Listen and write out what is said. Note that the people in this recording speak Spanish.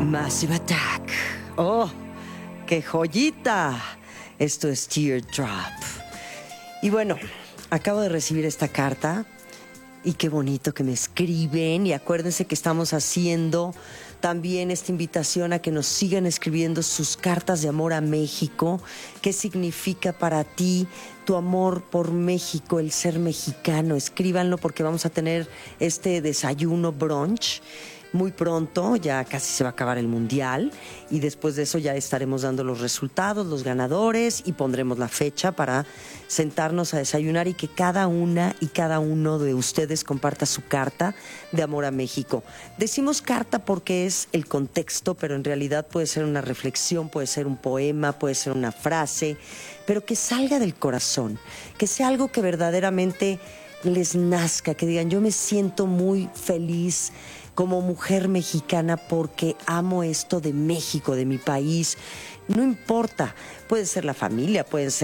Massive Attack. ¡Oh, qué joyita! Esto es Teardrop. Y bueno, acabo de recibir esta carta y qué bonito que me escriben. Y acuérdense que estamos haciendo también esta invitación a que nos sigan escribiendo sus cartas de amor a México. ¿Qué significa para ti tu amor por México, el ser mexicano? Escríbanlo porque vamos a tener este desayuno brunch muy pronto, ya casi se va a acabar el mundial y después de eso ya estaremos dando los resultados, los ganadores y pondremos la fecha para sentarnos a desayunar y que cada una y cada uno de ustedes comparta su carta de amor a México. Decimos carta porque es el contexto, pero en realidad puede ser una reflexión, puede ser un poema, puede ser una frase, pero que salga del corazón, que sea algo que verdaderamente les nazca, que digan yo me siento muy feliz como mujer mexicana porque amo esto de México, de mi país. No importa, puede ser la familia, pueden ser